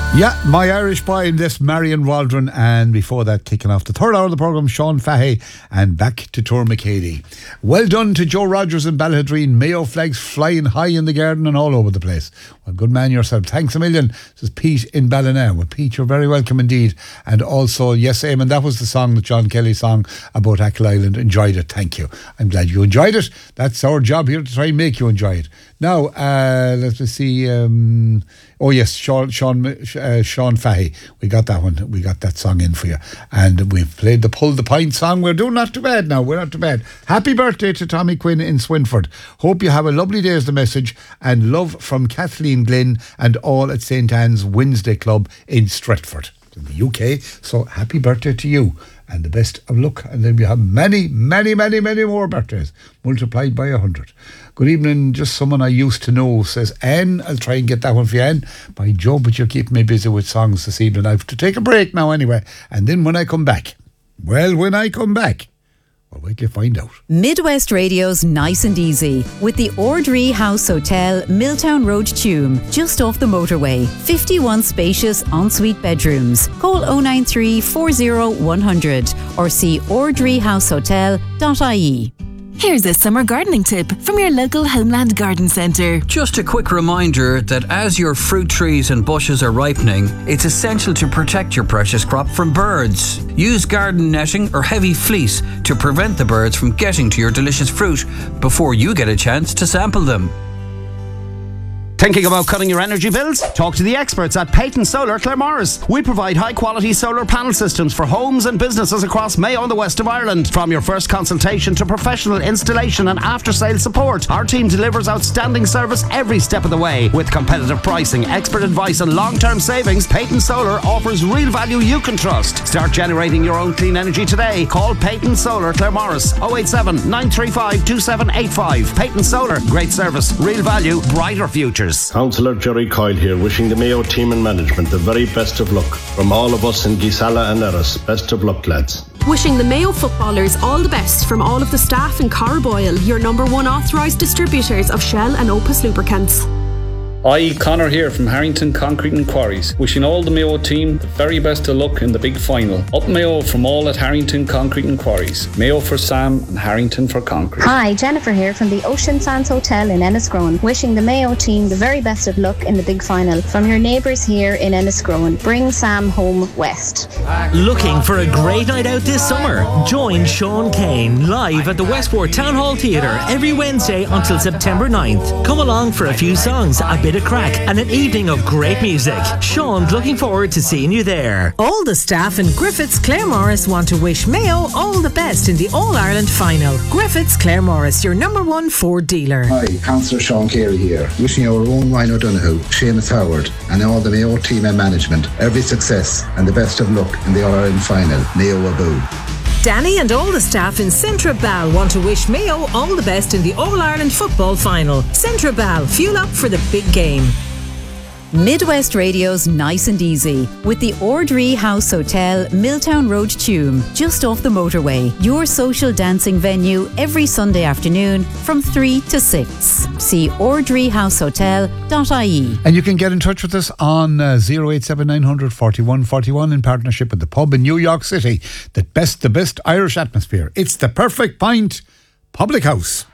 Yeah, My Irish Boy in this, Marion Waldron, and before that, kicking off the third hour of the programme, Sean Fahey, and back to Tourmakeady. Well done to Joe Rogers in Ballydreen. Mayo flags flying high in the garden and all over the place. Well, good man yourself. Thanks a million. This is Pete in Ballina. Well, Pete, you're very welcome indeed. And also, yes, Eamon, that was the song that John Kelly sang about Achill Island. Enjoyed it. Thank you. I'm glad you enjoyed it. That's our job here to try and make you enjoy it. Now, let's see. Oh yes, Sean Fahey. We got that one. We got that song in for you. And we've played the Pull the Pint song. We're doing not too bad now. We're not too bad. Happy birthday to Tommy Quinn in Swinford. Hope you have a lovely day is the message. And love from Kathleen Glynn and all at St. Anne's Wednesday Club in Stretford, in the UK. So happy birthday to you. And the best of luck. And then we have many, many, many, many more birthdays multiplied by 100. Good evening, just someone I used to know, says Anne. I'll try and get that one for you, Anne. By Joe, but you're keeping me busy with songs this evening. I have to take a break now anyway. And then when I come back, well, wait till you find out. Midwest Radio's Nice and Easy with the Ordree House Hotel, Milltown Road, Tuam, just off the motorway. 51 spacious ensuite bedrooms. Call 093 40 100 or see ordreehousehotel.ie. Here's a summer gardening tip from your local Homeland Garden Centre. Just a quick reminder that as your fruit trees and bushes are ripening, it's essential to protect your precious crop from birds. Use garden netting or heavy fleece to prevent the birds from getting to your delicious fruit before you get a chance to sample them. Thinking about cutting your energy bills? Talk to the experts at Peyton Solar Claremorris. We provide high-quality solar panel systems for homes and businesses across Mayo and the west of Ireland. From your first consultation to professional installation and after-sales support, our team delivers outstanding service every step of the way. With competitive pricing, expert advice and long-term savings, Peyton Solar offers real value you can trust. Start generating your own clean energy today. Call Peyton Solar Claremorris 087 935 2785. Peyton Solar, great service, real value, brighter futures. Councillor Jerry Coyle here, wishing the Mayo team and management the very best of luck. From all of us in Gisala and Erris, best of luck, lads. Wishing the Mayo footballers all the best from all of the staff in Carboyle, your number one authorised distributors of Shell and Opus lubricants. I, Connor here from Harrington Concrete and Quarries, wishing all the Mayo team the very best of luck in the big final. Up Mayo from all at Harrington Concrete and Quarries. Mayo for Sam and Harrington for Concrete. Hi, Jennifer here from the Ocean Sands Hotel in Enniscrone, wishing the Mayo team the very best of luck in the big final. From your neighbours here in Enniscrone, bring Sam home west. Looking for a great night out this summer? Join Sean Kane live at the Westport Town Hall Theatre every Wednesday until September 9th. Come along for a few songs, a bit of crack and an evening of great music. Sean's looking forward to seeing you there. All the staff in Griffiths Claremorris want to wish Mayo all the best in the All-Ireland final. Griffiths Claremorris, your number one Ford dealer. Hi, Councillor Sean Carey here, wishing our own Ryan O'Donoghue, Seamus Howard and all the Mayo team and management every success and the best of luck in the All-Ireland final. Mayo Aboo. Danny and all the staff in Centra Bal want to wish Mayo all the best in the All-Ireland football final. Centra Bal, fuel up for the big game. Midwest Radio's Nice and Easy with the Ordree House Hotel, Milltown Road, Tuam, just off the motorway. Your social dancing venue every Sunday afternoon from 3 to 6. See ordreehousehotel.ie. And you can get in touch with us on 087 900 41 41 in partnership with the pub in New York City. The best Irish atmosphere. It's the Perfect Pint Public House.